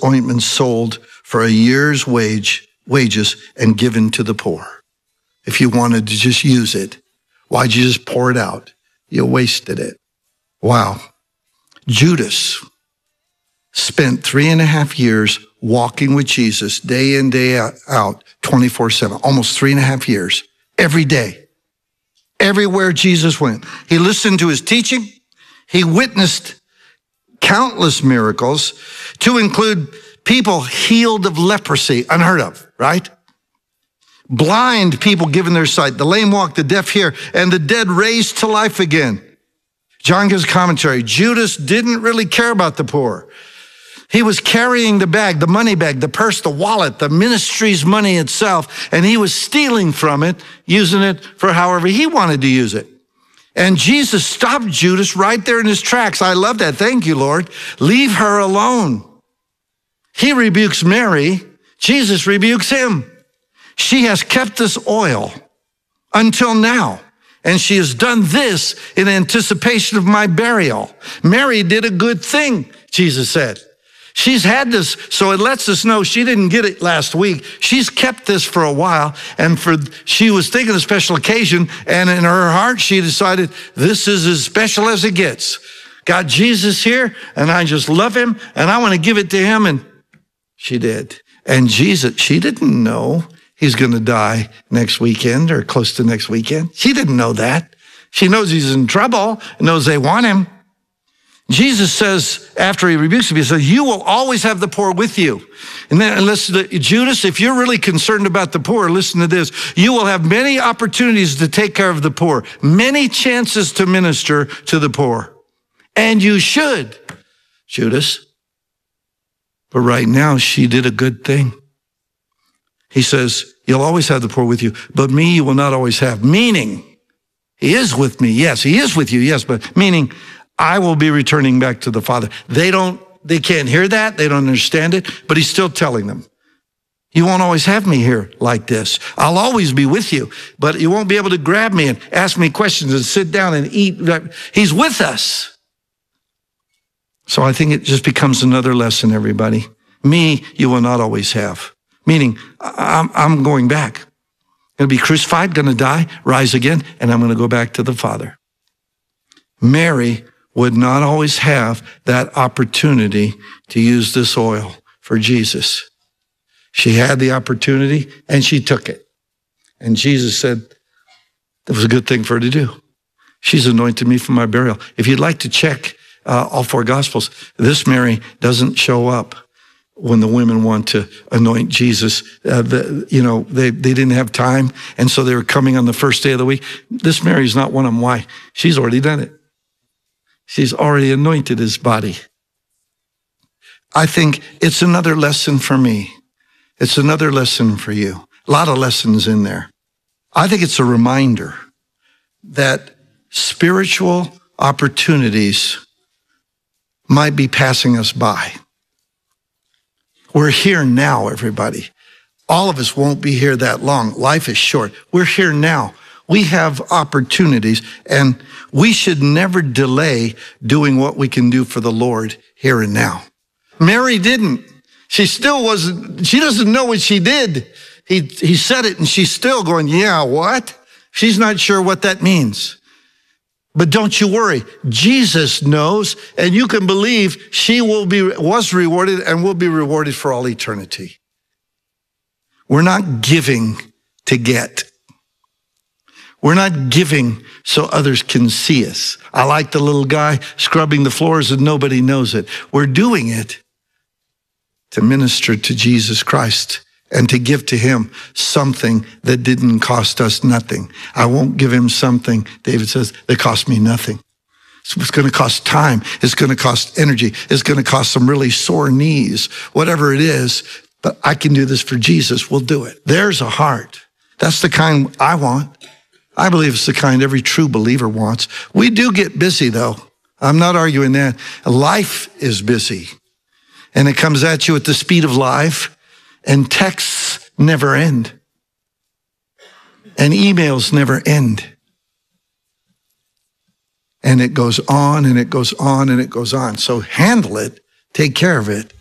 ointment sold for a year's wages and given to the poor. If you wanted to just use it, why'd you just pour it out? You wasted it. Wow. Judas spent 3.5 years walking with Jesus day in, day out, 24/7, almost 3.5 years, every day, everywhere Jesus went. He listened to his teaching. He witnessed countless miracles, to include people healed of leprosy, unheard of, right? Blind people given their sight, the lame walk, the deaf hear, and the dead raised to life again. John gives commentary. Judas didn't really care about the poor. He was carrying the bag, the money bag, the purse, the wallet, the ministry's money itself, and he was stealing from it, using it for however he wanted to use it. And Jesus stopped Judas right there in his tracks. I love that. Thank you, Lord. Leave her alone. He rebukes Mary. Jesus rebukes him. She has kept this oil until now, and she has done this in anticipation of my burial. Mary did a good thing, Jesus said. She's had this, so it lets us know she didn't get it last week. She's kept this for a while, and she was thinking a special occasion, and in her heart, she decided this is as special as it gets. Got Jesus here, and I just love him, and I want to give it to him, and she did. And Jesus, she didn't know he's going to die next weekend or close to next weekend. She didn't know that. She knows he's in trouble, knows they want him. Jesus says, after he rebukes him, he says, you will always have the poor with you. And then listen to Judas, if you're really concerned about the poor, listen to this. You will have many opportunities to take care of the poor, many chances to minister to the poor. And you should, Judas. But right now, she did a good thing. He says, you'll always have the poor with you, but me you will not always have. Meaning, he is with me. Yes, he is with you. Yes, but meaning, I will be returning back to the Father. They can't hear that. They don't understand it, but he's still telling them. You won't always have me here like this. I'll always be with you, but you won't be able to grab me and ask me questions and sit down and eat. He's with us. So I think it just becomes another lesson, everybody. Me, you will not always have. Meaning, I'm going back. I'm going to be crucified, going to die, rise again, and I'm going to go back to the Father. Mary would not always have that opportunity to use this oil for Jesus. She had the opportunity and she took it. And Jesus said, that was a good thing for her to do. She's anointed me for my burial. If you'd like to check all four Gospels, this Mary doesn't show up when the women want to anoint Jesus. They didn't have time, and so they were coming on the first day of the week. This Mary's not one of them. Why? She's already done it. She's already anointed his body. I think it's another lesson for me. It's another lesson for you. A lot of lessons in there. I think it's a reminder that spiritual opportunities might be passing us by. We're here now, everybody. All of us won't be here that long. Life is short. We're here now. We have opportunities, and we should never delay doing what we can do for the Lord here and now. Mary didn't. She still wasn't. She doesn't know what she did. He said it, and she's still going, yeah, what? She's not sure what that means. But don't you worry. Jesus knows, and you can believe she was rewarded and will be rewarded for all eternity. We're not giving to get. We're not giving so others can see us. I like the little guy scrubbing the floors and nobody knows it. We're doing it to minister to Jesus Christ and to give to him something that didn't cost us nothing. I won't give him something, David says, that cost me nothing. It's going to cost time. It's going to cost energy. It's going to cost some really sore knees, whatever it is. But I can do this for Jesus. We'll do it. There's a heart. That's the kind I want. I believe it's the kind every true believer wants. We do get busy, though. I'm not arguing that. Life is busy, and it comes at you at the speed of life, and texts never end, and emails never end. And it goes on, and it goes on, and it goes on. So handle it, take care of it,